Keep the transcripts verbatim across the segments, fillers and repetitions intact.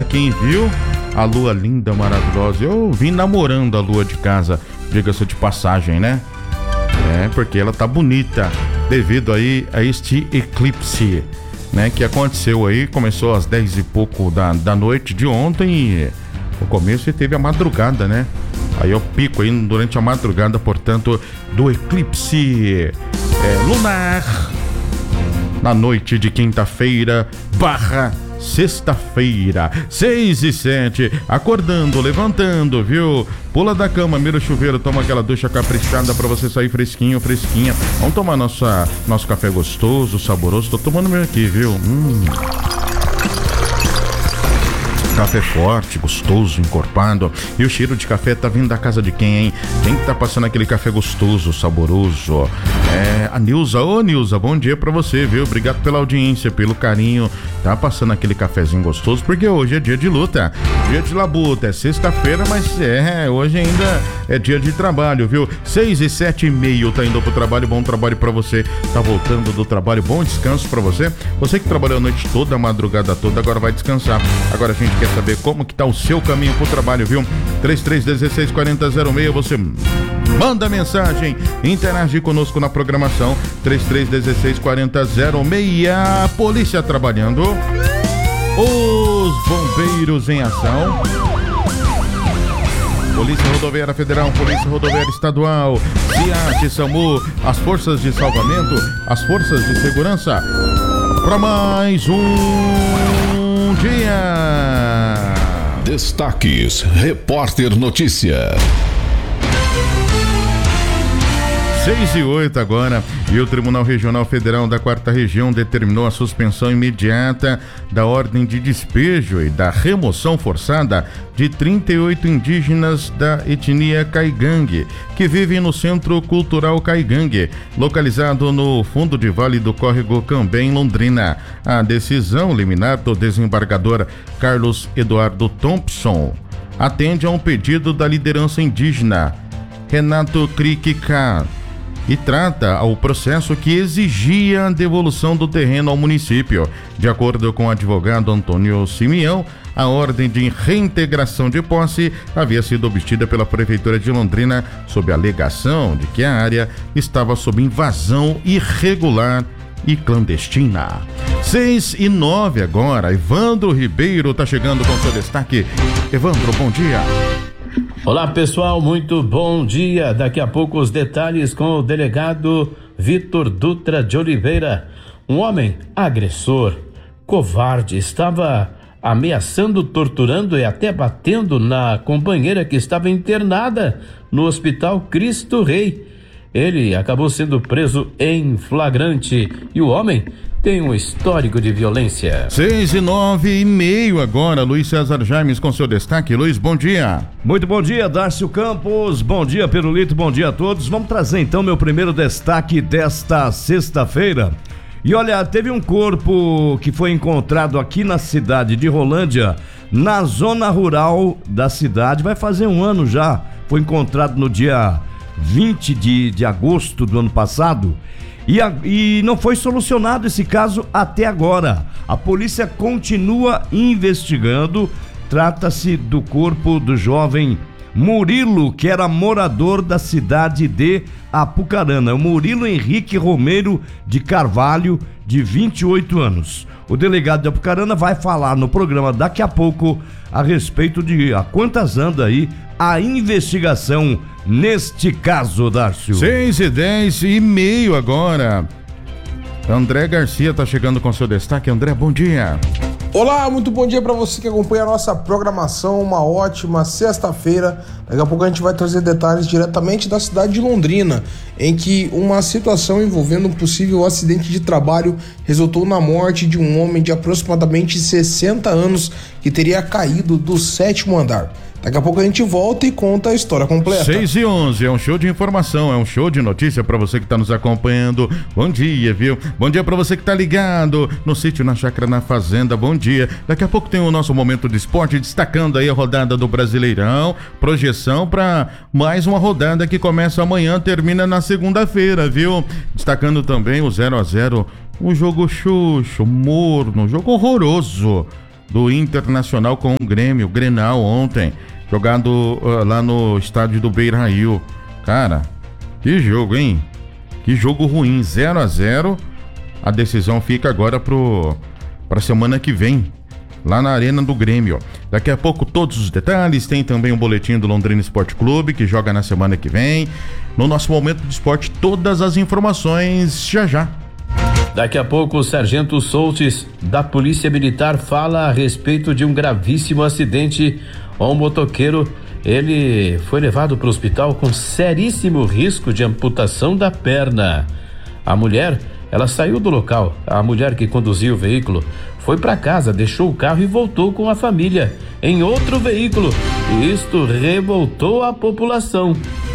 quem viu a lua linda, maravilhosa. Eu vim namorando a lua de casa, diga-se de passagem, né? É, porque ela tá bonita devido aí a este eclipse, né? Que aconteceu aí, começou às dez e pouco da, da noite de ontem e no começo teve a madrugada, né? Aí eu pico aí durante a madrugada, portanto, do eclipse é, lunar na noite de quinta-feira barra sexta-feira, seis e sete, acordando, levantando, viu? Pula da cama, mira o chuveiro, toma aquela ducha caprichada pra você sair fresquinho, fresquinha. Vamos tomar nossa, nosso café gostoso, saboroso. Tô tomando meu aqui, viu? Hum. Café forte, gostoso, encorpado. E o cheiro de café tá vindo da casa de quem, hein? Quem que tá passando aquele café gostoso, saboroso? É a Nilza. Ô, Nilza, bom dia pra você, viu? Obrigado pela audiência, pelo carinho. Tá passando aquele cafezinho gostoso, porque hoje é dia de luta, dia de labuta. É sexta-feira, mas é, hoje ainda é dia de trabalho, viu? Seis e sete e meio, tá indo pro trabalho, bom trabalho pra você. Tá voltando do trabalho, bom descanso pra você. Você que trabalhou a noite toda, a madrugada toda, agora vai descansar. Agora a gente quer saber como que tá o seu caminho pro trabalho, viu? trinta e três, dezesseis, quarenta, zero seis, você manda mensagem, interage conosco na programação, trinta e três, dezesseis, quarenta, zero seis. A polícia trabalhando, os bombeiros em ação, Polícia Rodoviária Federal, Polícia Rodoviária Estadual, SEAT, SAMU, as forças de salvamento, as forças de segurança, para mais um dia. Destaques, Repórter Notícia. seis e oito agora, e o Tribunal Regional Federal da Quarta Região determinou a suspensão imediata da ordem de despejo e da remoção forçada de trinta e oito indígenas da etnia Caigangue, que vivem no Centro Cultural Caigangue, localizado no fundo de vale do córrego Cambé, em Londrina. A decisão liminar do desembargador Carlos Eduardo Thompson atende a um pedido da liderança indígena Renato Criquicá e trata ao processo que exigia a devolução do terreno ao município. De acordo com o advogado Antônio Simeão, a ordem de reintegração de posse havia sido obtida pela Prefeitura de Londrina sob a alegação de que a área estava sob invasão irregular e clandestina. seis e nove agora, Evandro Ribeiro está chegando com seu destaque. Evandro, bom dia. Olá pessoal, muito bom dia. Daqui a pouco os detalhes com o delegado Vitor Dutra de Oliveira. Um homem agressor, covarde, estava ameaçando, torturando e até batendo na companheira que estava internada no Hospital Cristo Rei. Ele acabou sendo preso em flagrante e o homem tem um histórico de violência. Seis e nove e meio agora, Luiz César James com seu destaque. Luiz, bom dia. Muito bom dia, Darcio Campos, bom dia, Perulito, bom dia a todos. Vamos trazer então meu primeiro destaque desta sexta-feira. E olha, teve um corpo que foi encontrado aqui na cidade de Rolândia, na zona rural da cidade, vai fazer um ano já, foi encontrado no dia vinte de agosto do ano passado. E, a, e não foi solucionado esse caso até agora. A polícia continua investigando. Trata-se do corpo do jovem Murilo, que era morador da cidade de Apucarana. O Murilo Henrique Romero de Carvalho, de vinte e oito anos. O delegado de Apucarana vai falar no programa daqui a pouco a respeito de a quantas anda aí a investigação neste caso, Darcio. Seis e dez e meio agora. André Garcia tá chegando com seu destaque. André, bom dia. Olá, muito bom dia para você que acompanha a nossa programação. Uma ótima sexta-feira. Daqui a pouco a gente vai trazer detalhes diretamente da cidade de Londrina, em que uma situação envolvendo um possível acidente de trabalho resultou na morte de um homem de aproximadamente sessenta anos que teria caído do sétimo andar. Daqui a pouco a gente volta e conta a história completa. seis e onze, é um show de informação, é um show de notícia para você que tá nos acompanhando. Bom dia, viu? Bom dia para você que tá ligado no sítio, na chácara, na fazenda. Bom dia. Daqui a pouco tem o nosso momento de esporte, destacando aí a rodada do Brasileirão, projeção para mais uma rodada que começa amanhã, termina na segunda-feira, viu? Destacando também o zero a zero, um jogo xuxo, morno, um jogo horroroso do Internacional com o Grêmio, Grenal ontem, jogado uh, lá no estádio do Beira-Rio. Cara, que jogo, hein? Que jogo ruim, zero a zero. A decisão fica agora pro para semana que vem, lá na Arena do Grêmio. Daqui a pouco todos os detalhes, tem também o boletim do Londrina Esporte Clube, que joga na semana que vem. No nosso Momento de Esporte, todas as informações já já. Daqui a pouco o Sargento Soltes da Polícia Militar fala a respeito de um gravíssimo acidente. Um motoqueiro, ele foi levado para o hospital com seríssimo risco de amputação da perna. A mulher, ela saiu do local. A mulher que conduzia o veículo foi para casa, deixou o carro e voltou com a família em outro veículo. Isto revoltou a população.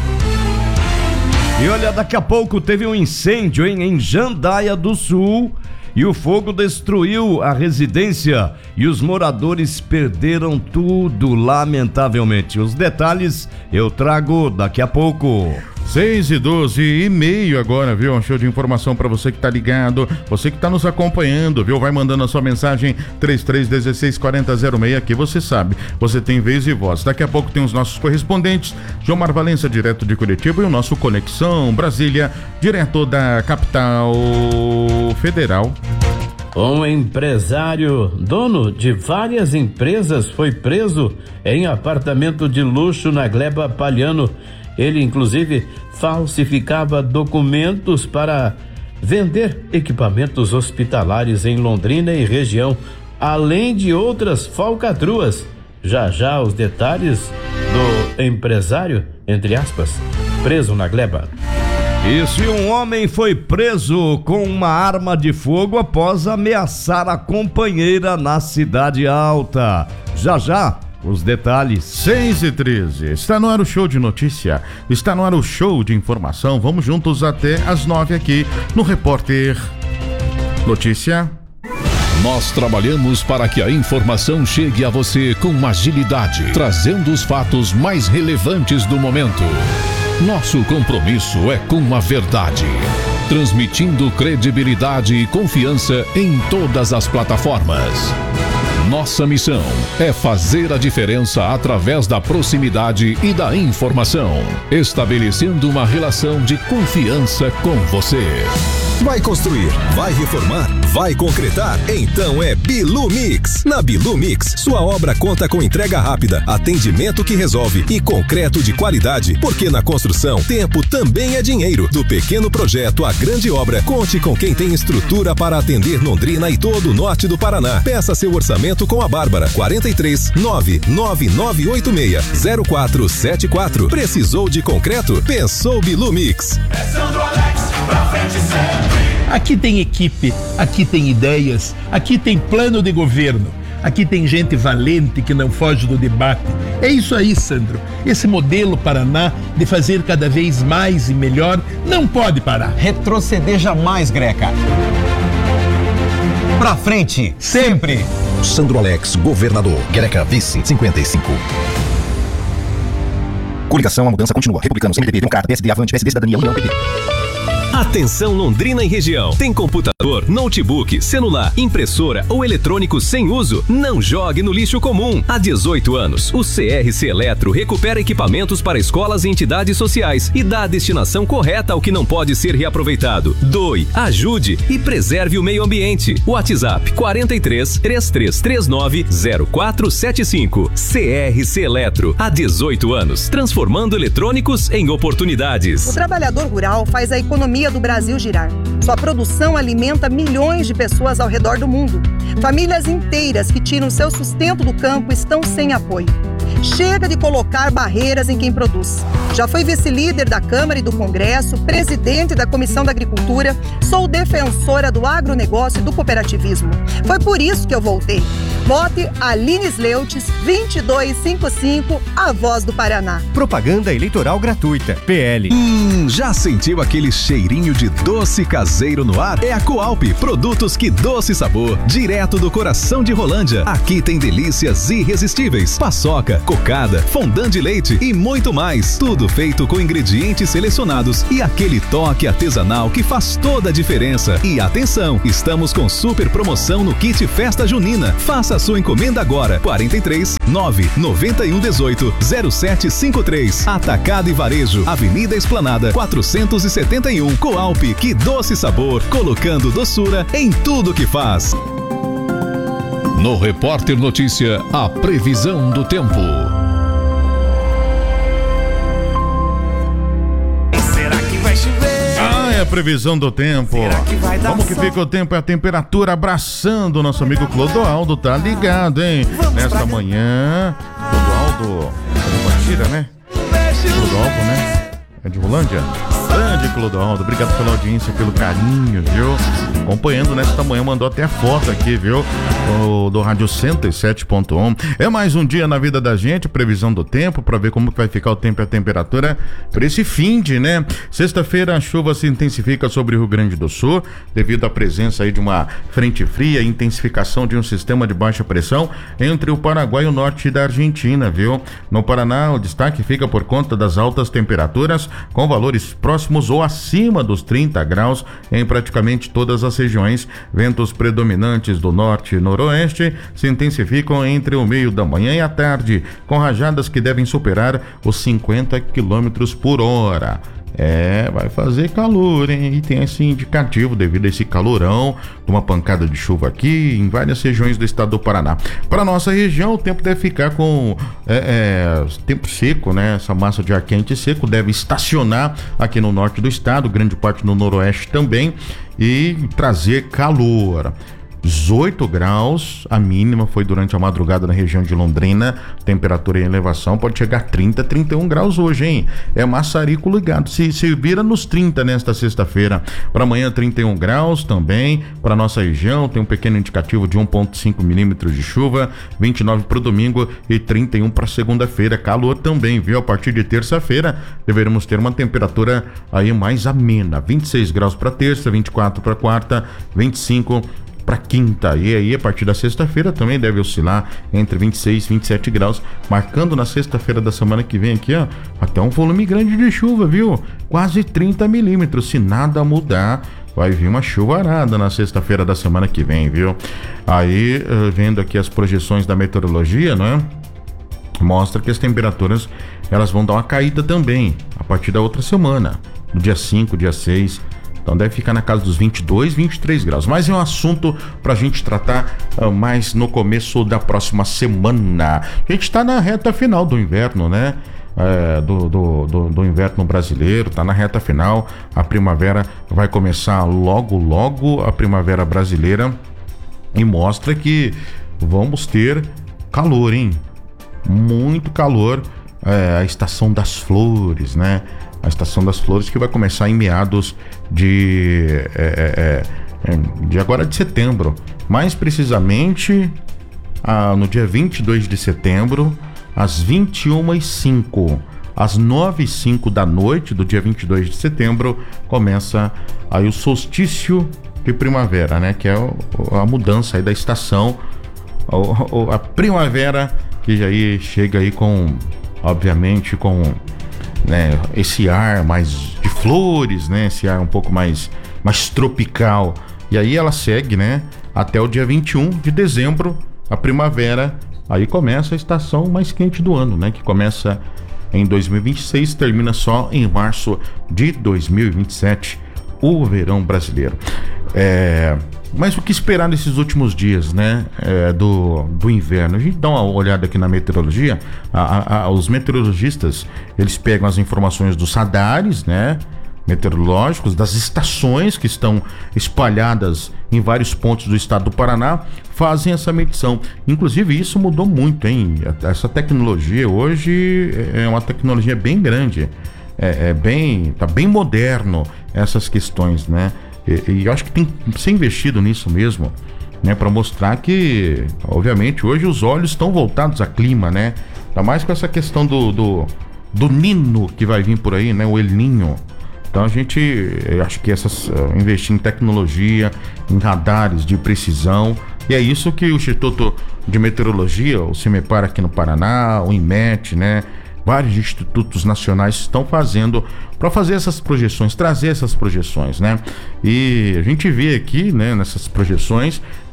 E olha, daqui a pouco teve um incêndio hein, em Jandaia do Sul e o fogo destruiu a residência e os moradores perderam tudo, lamentavelmente. Os detalhes eu trago daqui a pouco. seis e doze e meio agora, viu? Um show de informação para você que tá ligado, você que tá nos acompanhando, viu? Vai mandando a sua mensagem três três um seis quatro zero zero seis, aqui você sabe, você tem vez e voz. Daqui a pouco tem os nossos correspondentes, Jomar Valença, direto de Curitiba, e o nosso Conexão Brasília, direto da capital federal. Um empresário, dono de várias empresas, foi preso em apartamento de luxo na Gleba Palhano. Ele, inclusive, falsificava documentos para vender equipamentos hospitalares em Londrina e região, além de outras falcatruas. Já já os detalhes do empresário, entre aspas, preso na Gleba. Isso, e um homem foi preso com uma arma de fogo após ameaçar a companheira na Cidade Alta. Já já os detalhes. seis e treze, está no ar o show de notícia, está no ar o show de informação. Vamos juntos até as nove aqui no Repórter Notícia. Nós trabalhamos para que a informação chegue a você com agilidade, trazendo os fatos mais relevantes do momento. Nosso compromisso é com a verdade, transmitindo credibilidade e confiança em todas as plataformas. Nossa missão é fazer a diferença através da proximidade e da informação, estabelecendo uma relação de confiança com você. Vai construir, vai reformar, vai concretar? Então é Bilu Mix. Na Bilu Mix, sua obra conta com entrega rápida, atendimento que resolve e concreto de qualidade. Porque na construção, tempo também é dinheiro. Do pequeno projeto à grande obra, conte com quem tem estrutura para atender Londrina e todo o norte do Paraná. Peça seu orçamento com a Bárbara, quarenta e três, nove nove nove oito seis, zero quatro sete quatro. Precisou de concreto? Pensou Bilu Mix. É Sandro Alex, pra frente sempre. Aqui tem equipe, aqui tem ideias, aqui tem plano de governo, aqui tem gente valente que não foge do debate. É isso aí, Sandro. Esse modelo Paraná de fazer cada vez mais e melhor não pode parar. Retroceder jamais, Greca. Pra frente, sempre. Sandro Alex, governador. Greca, vice, cinquenta e cinco. Coligação, a mudança continua. Republicanos, M D B, Democrata, P S D, Avante, P S D, Cidadania, União, P T. Atenção Londrina e região. Tem computador, notebook, celular, impressora ou eletrônico sem uso? Não jogue no lixo comum. Há dezoito anos, o C R C Eletro recupera equipamentos para escolas e entidades sociais e dá a destinação correta ao que não pode ser reaproveitado. Doe, ajude e preserve o meio ambiente. WhatsApp quarenta e três, três três três nove, zero quatro sete cinco. C R C Eletro, há dezoito anos, transformando eletrônicos em oportunidades. O trabalhador rural faz a economia do Brasil girar. Sua produção alimenta milhões de pessoas ao redor do mundo. Famílias inteiras que tiram seu sustento do campo estão sem apoio. Chega de colocar barreiras em quem produz. Já fui vice-líder da Câmara e do Congresso, presidente da Comissão da Agricultura, sou defensora do agronegócio e do cooperativismo. Foi por isso que eu voltei. Vote Aline Sleutes, vinte e dois cinquenta e cinco, a voz do Paraná. Propaganda eleitoral gratuita. P L. Hum, já sentiu aquele cheirinho de doce caseiro no ar? É a Coalp, produtos que doce sabor, direto do coração de Rolândia. Aqui tem delícias irresistíveis, paçoca, cocada, fondant de leite e muito mais. Tudo feito com ingredientes selecionados e aquele toque artesanal que faz toda a diferença. E atenção, estamos com super promoção no kit Festa Junina. Faça Faça sua encomenda agora. quarenta e três, nove, noventa e um, dezoito, zero sete cinco três. Atacado e Varejo, Avenida Esplanada, quatrocentos e setenta e um. Coalp, que doce sabor, colocando doçura em tudo que faz. No Repórter Notícia, a previsão do tempo. Será que vai chover? Ah, é a previsão do tempo. Que vai dar Como que sol? fica o tempo e a temperatura? Abraçando o nosso amigo Clodoaldo, tá ligado, hein? Vamos Nesta pra... manhã, Clodoaldo, Batira, né? Clodoaldo, né? É de Rolândia? Grande Clodoaldo, obrigado pela audiência, pelo carinho, viu? Acompanhando nesta manhã, mandou até a foto aqui, viu? O, do Rádio cento e sete ponto um. É mais um dia na vida da gente, previsão do tempo, pra ver como que vai ficar o tempo e a temperatura para esse fim de, né? Sexta-feira a chuva se intensifica sobre o Rio Grande do Sul, devido à presença aí de uma frente fria e intensificação de um sistema de baixa pressão entre o Paraguai e o norte da Argentina, viu? No Paraná, o destaque fica por conta das altas temperaturas, com valores próximos ou acima dos trinta graus em praticamente todas as regiões. Ventos predominantes do norte e noroeste se intensificam entre o meio da manhã e a tarde, com rajadas que devem superar os cinquenta quilômetros por hora. É, vai fazer calor, hein? E tem esse indicativo devido a esse calorão, de uma pancada de chuva aqui em várias regiões do estado do Paraná. Para nossa região, o tempo deve ficar com é, é, tempo seco, né? Essa massa de ar quente e seco deve estacionar aqui no norte do estado, grande parte no noroeste também, e trazer calor. dezoito graus, a mínima foi durante a madrugada na região de Londrina, temperatura em elevação pode chegar a trinta, trinta e um graus hoje, hein? É maçarico ligado, se, se vira nos trinta nesta sexta-feira. Para amanhã trinta e um graus também, para nossa região tem um pequeno indicativo de um vírgula cinco milímetros de chuva, vinte e nove para o domingo e trinta e um para segunda-feira, calor também, viu? A partir de terça-feira deveremos ter uma temperatura aí mais amena, vinte e seis graus para terça, vinte e quatro para quarta, vinte e cinco para quinta, e aí a partir da sexta-feira também deve oscilar entre vinte e seis e vinte e sete graus, marcando na sexta-feira da semana que vem aqui, ó, até um volume grande de chuva, viu? Quase trinta milímetros, se nada mudar, vai vir uma chuvarada na sexta-feira da semana que vem, viu? Aí, vendo aqui as projeções da meteorologia, né? Mostra que as temperaturas, elas vão dar uma caída também, a partir da outra semana, no dia cinco, dia seis, então deve ficar na casa dos vinte e dois, vinte e três graus. Mas é um assunto pra gente tratar uh, mais no começo da próxima semana. A gente tá na reta final do inverno, né? É, do, do, do, do inverno brasileiro, tá na reta final. A primavera vai começar logo, logo, a primavera brasileira. E mostra que vamos ter calor, hein? Muito calor. É, a estação das flores, né? A estação das flores que vai começar em meados de, é, é, de agora de setembro, mais precisamente ah, no dia vinte e dois de setembro, às vinte e uma e cinco, às nove e cinco da noite do dia vinte e dois de setembro, começa aí o solstício de primavera, né? Que é a mudança aí da estação, a, a primavera que aí chega aí com, obviamente, com, né, esse ar mais de flores, né? Esse ar um pouco mais, mais tropical. E aí ela segue, né? Até o dia vinte e um de dezembro, a primavera. Aí começa a estação mais quente do ano, né? Que começa em dois mil e vinte e seis, termina só em março de dois mil e vinte e sete, o verão brasileiro. É... Mas o que esperar nesses últimos dias, né? É, do, do inverno? A gente dá uma olhada aqui na meteorologia. A, a, a, os meteorologistas, eles pegam as informações dos radares, né? Meteorológicos, das estações que estão espalhadas em vários pontos do estado do Paraná, fazem essa medição. Inclusive isso mudou muito, hein? Essa tecnologia hoje é uma tecnologia bem grande, é, é bem, tá bem moderno essas questões, né? E, e eu acho que tem que ser investido nisso mesmo, né? Para mostrar que, obviamente, hoje os olhos estão voltados a clima, né? Ainda mais com essa questão do, do, do Nino que vai vir por aí, né? O El Niño. Então a gente, eu acho que essas, uh, investir em tecnologia, em radares de precisão, e é isso que o Instituto de Meteorologia, o CIMEPAR aqui no Paraná, o INMET, né? Vários institutos nacionais estão fazendo para fazer essas projeções, trazer essas projeções, né? E a gente vê aqui, né, nessas projeções,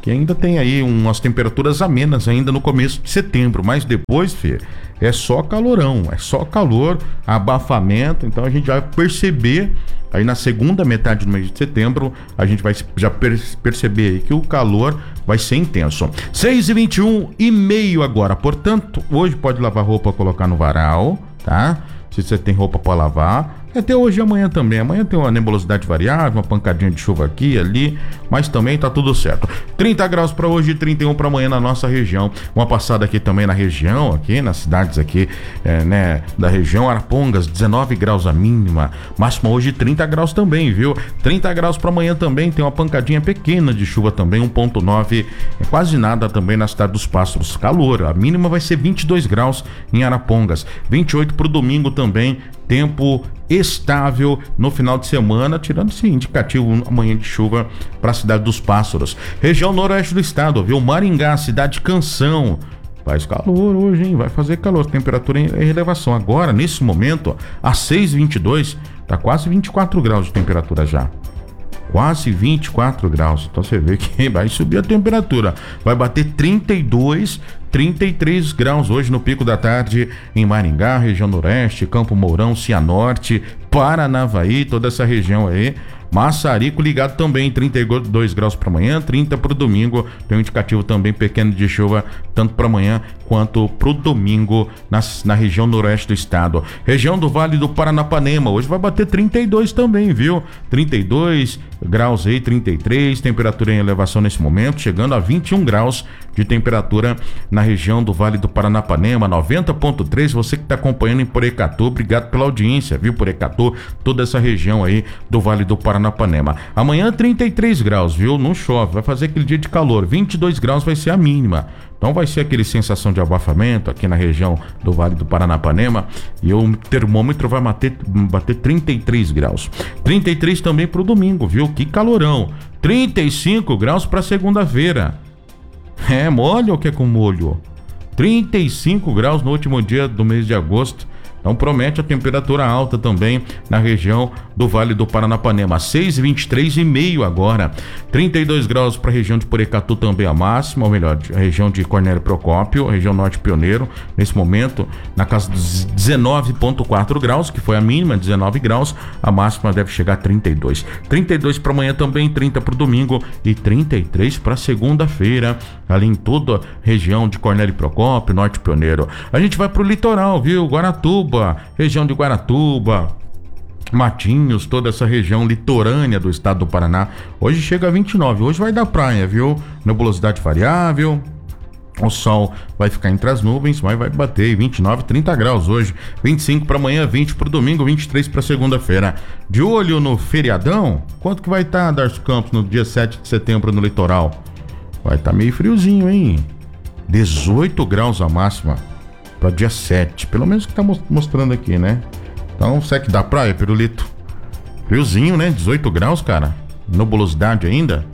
que ainda tem aí umas temperaturas amenas ainda no começo de setembro, mas depois, Fê, é só calorão, é só calor, abafamento, então a gente vai perceber aí na segunda metade do mês de setembro, a gente vai já per- perceber aí que o calor vai ser intenso. seis e vinte e um e meio agora, portanto, hoje pode lavar roupa, colocar no varal, tá? Se você tem roupa para lavar, até hoje e amanhã também. Amanhã tem uma nebulosidade variável, uma pancadinha de chuva aqui e ali, mas também tá tudo certo. trinta graus para hoje e trinta e um para amanhã na nossa região. Uma passada aqui também na região, aqui nas cidades aqui, é, né, da região. Arapongas, dezenove graus a mínima. Máxima hoje trinta graus também, viu? trinta graus para amanhã também. Tem uma pancadinha pequena de chuva também, um ponto nove. É quase nada também na cidade dos Pássaros. Calor, a mínima vai ser vinte e dois graus em Arapongas. vinte e oito para o domingo também. Tempo estável no final de semana, tirando esse indicativo amanhã de chuva para a cidade dos Pássaros. Região noroeste do estado, viu? Maringá, cidade Canção. Faz calor hoje, hein? Vai fazer calor, temperatura em elevação. Agora, nesse momento, às seis e vinte e dois, tá quase vinte e quatro graus de temperatura já. Quase vinte e quatro graus. Então você vê que vai subir a temperatura. Vai bater trinta e dois, trinta e três graus hoje no pico da tarde em Maringá, região noroeste, Campo Mourão, Cianorte, Paranavaí, toda essa região aí. Massarico ligado também, trinta e dois graus para amanhã, trinta para o domingo. Tem um indicativo também pequeno de chuva, tanto para amanhã quanto para o domingo na, na região noroeste do estado. Região do Vale do Paranapanema, hoje vai bater trinta e dois também, viu? trinta e dois graus aí, trinta e três, temperatura em elevação nesse momento, chegando a vinte e um graus de temperatura na região do Vale do Paranapanema, noventa ponto três. Você que está acompanhando em Porecatu, obrigado pela audiência, viu? Porecatu, toda essa região aí do Vale do Paranapanema. Amanhã trinta e três graus, viu? Não chove, vai fazer aquele dia de calor. vinte e dois graus vai ser a mínima. Então vai ser aquele sensação de abafamento aqui na região do Vale do Paranapanema e o termômetro vai bater, bater trinta e três graus. trinta e três também pro domingo, viu? Que calorão. trinta e cinco graus para segunda-feira. É mole ou que é com molho? trinta e cinco graus no último dia do mês de agosto. Então promete a temperatura alta também na região do Vale do Paranapanema. seis e vinte e três e meio agora. trinta e dois graus para a região de Porecatu também a máxima, ou melhor, a região de Cornélio Procópio, região Norte Pioneiro, nesse momento na casa dos dezenove ponto quatro graus, que foi a mínima, dezenove graus, a máxima deve chegar a trinta e dois. trinta e dois para amanhã também, trinta para o domingo e trinta e três para segunda-feira, ali em toda a região de Cornélio Procópio, Norte Pioneiro. A gente vai para o litoral, viu? Guaratuba, região de Guaratuba, Matinhos, toda essa região litorânea do estado do Paraná. Hoje chega a vinte e nove, hoje vai dar praia, viu? Nebulosidade variável, o sol vai ficar entre as nuvens, mas vai bater vinte e nove, trinta graus hoje, vinte e cinco para amanhã, vinte para o domingo, vinte e três para segunda-feira. De olho no feriadão, quanto que vai estar, tá, Darcio Campos, no dia sete de setembro no litoral? Vai estar tá meio friozinho, hein? dezoito graus a máxima para dia sete, pelo menos que tá mostrando aqui, né? Então, sete da praia, Pirulito. Friozinho, né? dezoito graus, cara. Nebulosidade ainda.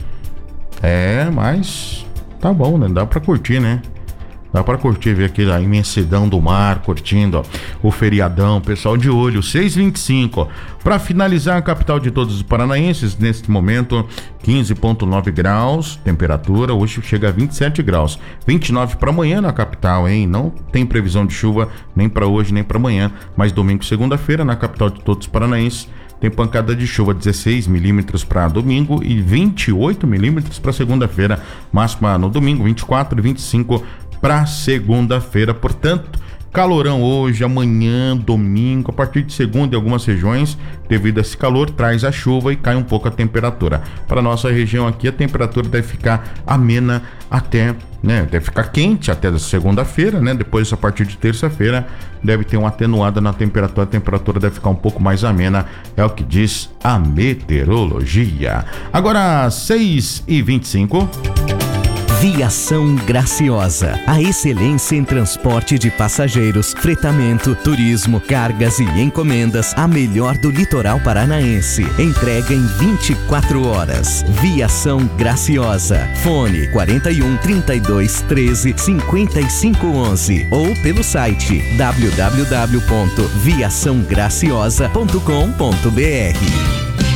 É, mas tá bom, né? Dá pra curtir, né? Dá pra curtir, ver aqui a imensidão do mar, curtindo, ó, o feriadão, pessoal de olho, seis e vinte e cinco. Para finalizar, a capital de todos os paranaenses, neste momento, quinze ponto nove graus, temperatura, hoje chega a vinte e sete graus. vinte e nove para amanhã na capital, hein? Não tem previsão de chuva nem para hoje, nem para amanhã, mas domingo e segunda-feira, na capital de todos os paranaenses, tem pancada de chuva, dezesseis milímetros para domingo e vinte e oito milímetros para segunda-feira. Máxima no domingo, vinte e quatro e vinte e cinco para segunda-feira. Portanto, calorão hoje, amanhã, domingo, a partir de segunda em algumas regiões, devido a esse calor, traz a chuva e cai um pouco a temperatura. Para nossa região aqui, a temperatura deve ficar amena até, né, deve ficar quente até segunda-feira, né? Depois, a partir de terça-feira, deve ter uma atenuada na temperatura, a temperatura deve ficar um pouco mais amena, é o que diz a meteorologia. Agora, seis e vinte e cinco. Viação Graciosa, a excelência em transporte de passageiros, fretamento, turismo, cargas e encomendas, a melhor do litoral paranaense. Entrega em vinte e quatro horas. Viação Graciosa. Fone quarenta e um, trinta e dois, treze, cinquenta e cinco, onze ou pelo site w w w ponto viação graciosa ponto com ponto b r.